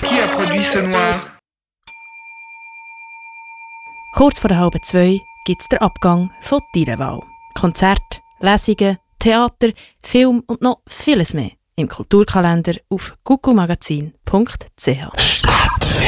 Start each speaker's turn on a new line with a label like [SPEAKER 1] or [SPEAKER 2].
[SPEAKER 1] Qui a produit ce noir?
[SPEAKER 2] Kurz vor der 1:30 gibt es den Abgang von deiner Wahl. Konzerte, Lesungen, Theater, Film und noch vieles mehr im Kulturkalender auf kukumagazin.ch.